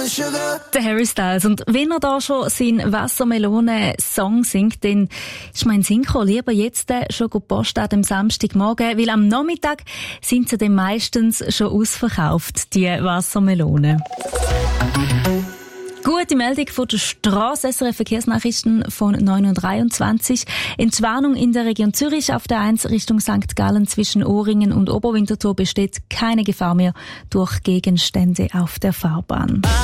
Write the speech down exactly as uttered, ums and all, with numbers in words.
Der Harry Styles. Und wenn er da schon seinen Wassermelone-Song singt, dann ist mein Synchro lieber jetzt schon Post an dem Samstagmorgen, weil am Nachmittag sind sie dann meistens schon ausverkauft, die Wassermelonen. Gute Meldung von der Strasse, S R F Verkehrsnachrichten von neun Uhr dreiundzwanzig. Entwarnung in der Region Zürich auf der eins Richtung Sankt Gallen zwischen Ohringen und Oberwinterthur besteht keine Gefahr mehr durch Gegenstände auf der Fahrbahn.